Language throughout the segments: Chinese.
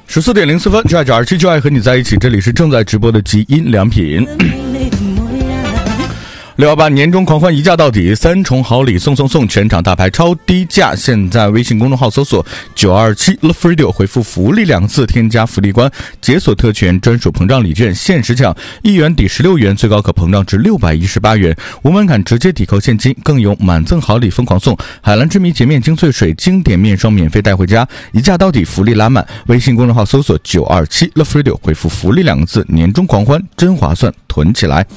14:04，就爱927，就爱和你在一起。这里是正在直播的极音良品。618年终狂欢一价到底，3重好礼送，全场大牌超低价。现在微信公众号搜索927 Love Radio， 回复福利2个字，添加福利官，解锁特权专属膨胀礼券，限时奖1元抵16元，最高可膨胀至618元，无门槛直接抵扣现金，更有满赠好礼疯狂送，海蓝之谜洁面精粹水经典面霜免费带回家，一价到底，福利拉满。微信公众号搜索927 Love Radio， 回复福利2个字，年终狂欢真划算，囤起来。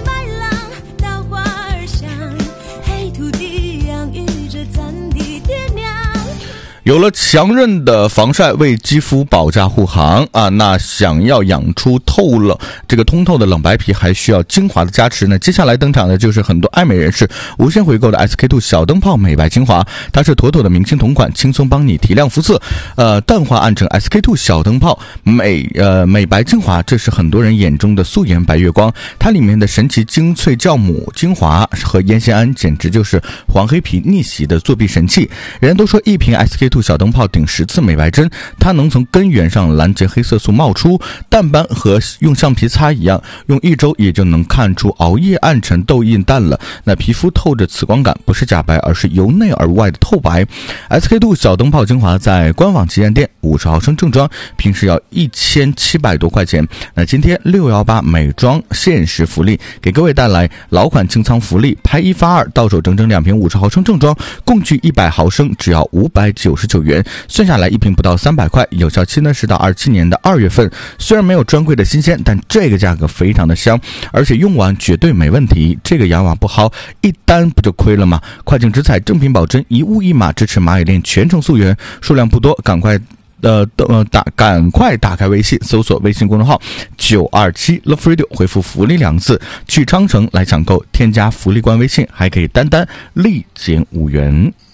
有了强韧的防晒为肌肤保驾护航啊，那想要养出通透的冷白皮，还需要精华的加持呢。接下来登场的就是很多爱美人士无限回购的 SK2 小灯泡美白精华，它是妥妥的明星同款，轻松帮你提亮肤色，淡化暗沉。SK2 小灯泡美白精华，这是很多人眼中的素颜白月光，它里面的神奇精粹酵母精华和烟酰胺简直就是黄黑皮逆袭的作弊神器。人家都说一瓶 SK2 小灯泡顶10次美白针，它能从根源上拦截黑色素冒出，淡斑和用橡皮擦一样，用1周也就能看出熬夜暗沉痘印淡了，那皮肤透着紫光感，不是假白，而是由内而外的透白。 SK2 小灯泡精华在官网旗舰店50毫升正装平时要1700多块钱，那今天618美妆限时福利，给各位带来老款清仓福利，拍1发2，到手整整2瓶50毫升正装，共计100毫升只要599元，算下来一瓶不到300块，有效期呢是到27年的2月份。虽然没有专柜的新鲜，但这个价格非常的香，而且用完绝对没问题。这个洋网不薅，一单不就亏了吗？快镜直采，正品保真，一物一码，支持蚂蚁链全程溯源，数量不多，赶快打开微信，搜索微信公众号927 Love Radio， 回复福利2个字，去昌城来抢购，添加福利官微信，还可以单立减5元。